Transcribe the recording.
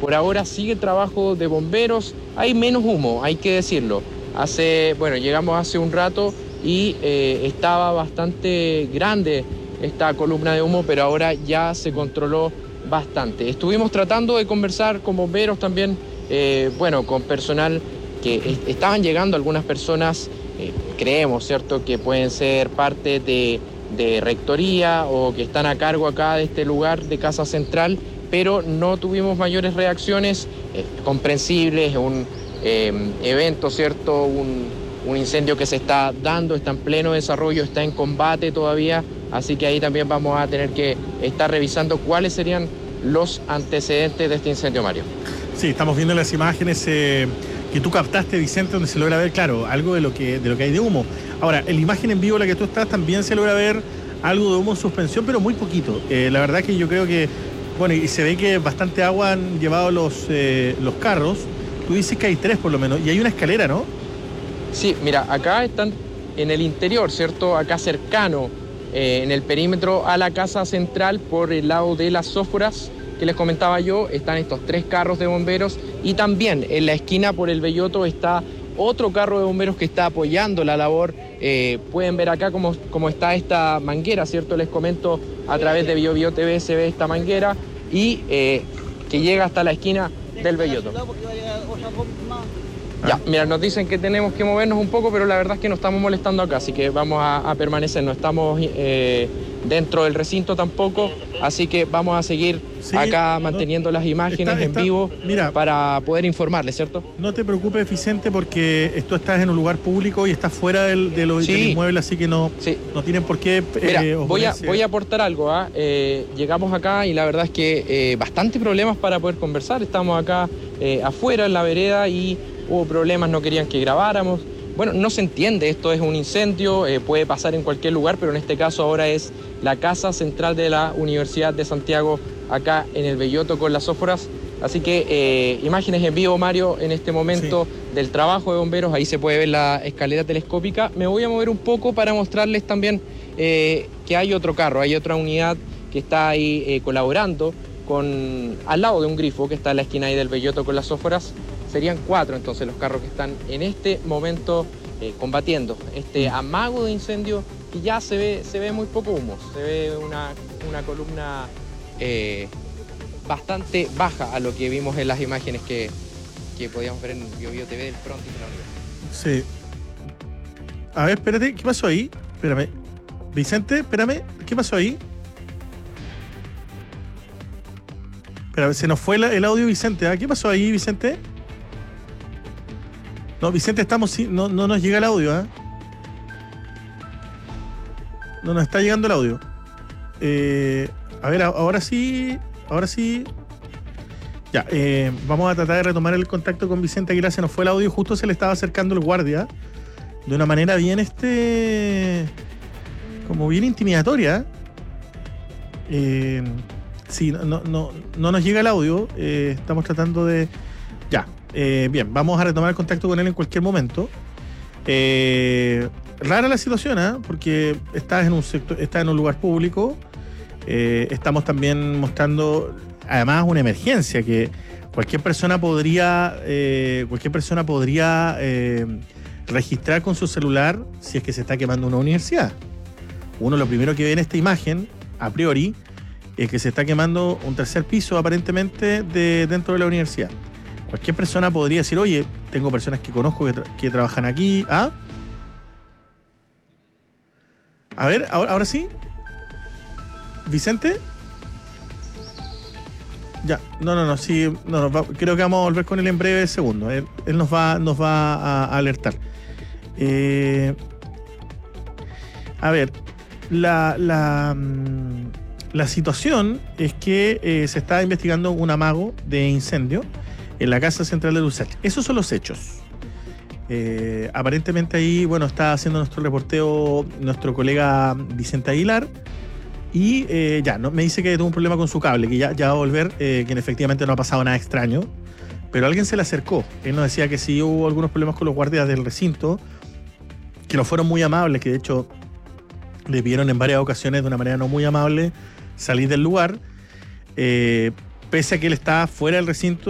Por ahora sigue el trabajo de bomberos, hay menos humo, hay que decirlo. Llegamos hace un rato y estaba bastante grande esta columna de humo, pero ahora ya se controló bastante. Estuvimos tratando de conversar con bomberos también, con personal que estaban llegando algunas personas, creemos, ¿cierto?, que pueden ser parte de rectoría o que están a cargo acá de este lugar de Casa Central, pero no tuvimos mayores reacciones comprensibles, un evento, ¿cierto?, un incendio que se está dando, está en pleno desarrollo, está en combate todavía, así que ahí también vamos a tener que estar revisando cuáles serían los antecedentes de este incendio, Mario. Sí, estamos viendo las imágenes que tú captaste, Vicente, donde se logra ver, claro, algo de lo que hay de humo. Ahora, en la imagen en vivo en la que tú estás también se logra ver algo de humo en suspensión, pero muy poquito. La verdad que yo creo que, bueno, y se ve que bastante agua han llevado los carros. Tú dices que hay 3 por lo menos, y hay una escalera, ¿no? Sí, mira, acá están en el interior, ¿cierto? Acá cercano, en el perímetro a la Casa Central, por el lado de las Sóforas, que les comentaba yo, están estos 3 carros de bomberos, y también en la esquina por el Belloto está otro carro de bomberos que está apoyando la labor. Pueden ver acá cómo está esta manguera, ¿cierto? Les comento, a través de BioBio TV se ve esta manguera y que llega hasta la esquina del Belloto. Ya, mira, nos dicen que tenemos que movernos un poco, pero la verdad es que no estamos molestando acá, así que vamos a permanecer, no estamos dentro del recinto tampoco, así que vamos a seguir acá manteniendo las imágenes en vivo, mira, para poder informarles, ¿cierto? No te preocupes, Vicente, porque tú estás en un lugar público y estás fuera del inmueble, así que no tienen por qué voy a aportar algo. Llegamos acá y la verdad es que bastante problemas para poder conversar, estamos acá afuera en la vereda y hubo problemas, no querían que grabáramos. Bueno, no se entiende, esto es un incendio, puede pasar en cualquier lugar, pero en este caso ahora es la Casa Central de la Universidad de Santiago, acá en el Belloto con las Sóforas. Así que imágenes en vivo, Mario, en este momento del trabajo de bomberos, ahí se puede ver la escalera telescópica. Me voy a mover un poco para mostrarles también que hay otro carro, hay otra unidad que está ahí colaborando al lado de un grifo que está en la esquina ahí del Belloto con las Sóforas. Serían 4 entonces los carros que están en este momento combatiendo este amago de incendio, y ya se ve muy poco humo, se ve una columna bastante baja a lo que vimos en las imágenes que podíamos ver en BioBio TV del frontis de la Sí. unidad. A ver, espérate, ¿qué pasó ahí? Espérame. Vicente, espérame, ¿qué pasó ahí? Espérame, se nos fue el audio, Vicente. ¿Qué pasó ahí, Vicente? No, Vicente, no nos llega el audio, No nos está llegando el audio. A ver, ahora sí. Ya, vamos a tratar de retomar el contacto con Vicente Aguilar. Se nos fue el audio, justo se le estaba acercando el guardia de una manera bien como bien intimidatoria. Sí, no nos llega el audio. Estamos tratando de... Ya. Bien, vamos a retomar el contacto con él en cualquier momento. Rara la situación, porque estás en un lugar público. Estamos también mostrando además una emergencia que cualquier persona podría registrar con su celular si es que se está quemando una universidad. Uno lo primero que ve en esta imagen, a priori, es que se está quemando un 3er piso aparentemente dentro de la universidad. Cualquier persona podría decir, oye, tengo personas que conozco que trabajan aquí. A ver, ahora sí. ¿Vicente? Ya, sí, creo que vamos a volver con él en breve segundos. Él nos va a alertar. A ver, la situación es que se está investigando un amago de incendio en la Casa Central de Lusach. Esos son los hechos. Aparentemente ahí, está haciendo nuestro reporteo nuestro colega Vicente Aguilar. Y me dice que tuvo un problema con su cable, que ya va a volver, que efectivamente no ha pasado nada extraño. Pero alguien se le acercó. Él nos decía que sí hubo algunos problemas con los guardias del recinto, que no fueron muy amables, que de hecho le pidieron en varias ocasiones de una manera no muy amable salir del lugar. Pese a que él estaba fuera del recinto,